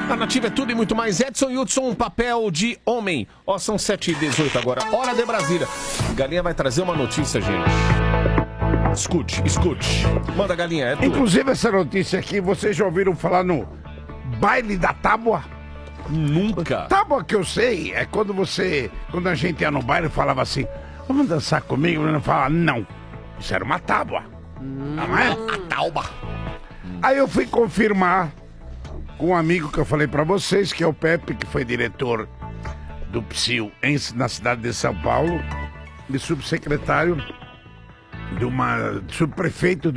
A Nativa é tudo e muito mais. Edson Hudson, um papel de homem. Ó, são 7h18 agora. Hora de Brasília. Galinha vai trazer uma notícia, gente. Escute. Manda, Galinha, é tudo. Inclusive, essa notícia aqui, vocês já ouviram falar no baile da tábua? Nunca. Tábua que eu sei é quando a gente ia no baile, falava assim, vamos dançar comigo? Ele fala, não. Isso era uma tábua. Não é? A tábua. Aí eu fui confirmar com um amigo que eu falei pra vocês, que é o Pepe, que foi diretor do PSIL na cidade de São Paulo, e subsecretário subprefeito